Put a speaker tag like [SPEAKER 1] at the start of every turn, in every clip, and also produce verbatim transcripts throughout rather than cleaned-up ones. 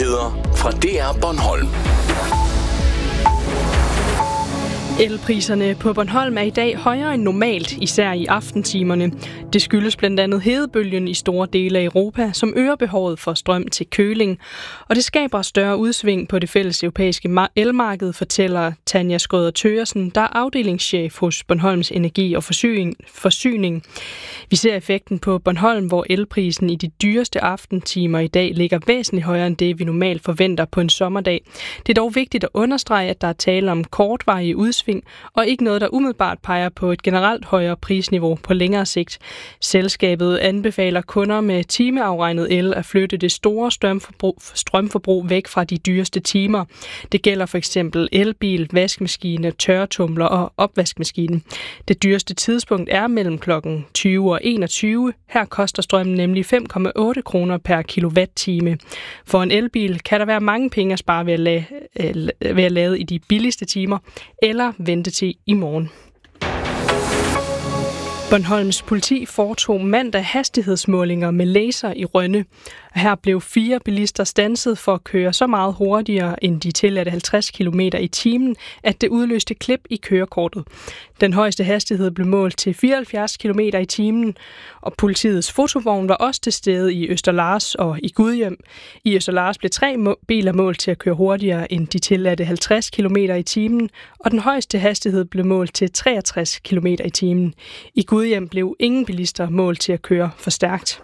[SPEAKER 1] Nyheder fra D R Bornholm.
[SPEAKER 2] Elpriserne på Bornholm er i dag højere end normalt, især i aftentimerne. Det skyldes blandt andet hedebølgen i store dele af Europa, som øger behovet for strøm til køling. Og det skaber større udsving på det fælles europæiske elmarked, fortæller Tanja Skrøder Thøgersen, der er afdelingschef hos Bornholms Energi og Forsyning. Vi ser effekten på Bornholm, hvor elprisen i de dyreste aftentimer i dag ligger væsentligt højere end det, vi normalt forventer på en sommerdag. Det er dog vigtigt at understrege, at der er tale om kortvarige udsving, og ikke noget, der umiddelbart peger på et generelt højere prisniveau på længere sigt. Selskabet anbefaler kunder med timeafregnet el at flytte det store strømforbrug, strømforbrug væk fra de dyreste timer. Det gælder for eksempel elbil, vaskemaskine, tørretumbler og opvaskemaskine. Det dyreste tidspunkt er mellem klokken tyve og enogtyve. Her koster strømmen nemlig fem komma otte kroner per kilowatt-time. For en elbil kan der være mange penge at spare ved at, lade, ved at lade i de billigste timer, eller vente til i morgen. Bornholms politi foretog mandag hastighedsmålinger med laser i Rønne. Her blev fire bilister standset for at køre så meget hurtigere end de tilladte halvtreds kilometer i timen, at det udløste klip i kørekortet. Den højeste hastighed blev målt til fireoghalvfjerds kilometer i timen, og politiets fotovogn var også til stede i Østerlars og i Gudhjem. I Østerlars blev tre biler målt til at køre hurtigere end de tilladte halvtreds kilometer i timen, og den højeste hastighed blev målt til treogtres kilometer i timen. I Gudhjem blev ingen bilister målt til at køre for stærkt.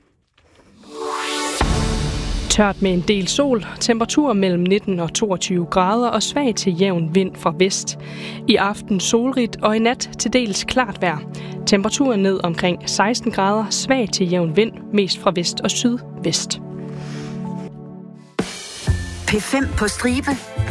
[SPEAKER 2] Tørt med en del sol, temperatur mellem nitten og toogtyve grader og svag til jævn vind fra vest. I aften solrigt og i nat til dels klart vejr. Temperaturen ned omkring seksten grader, svag til jævn vind, mest fra vest og sydvest.
[SPEAKER 3] P fem på stribe.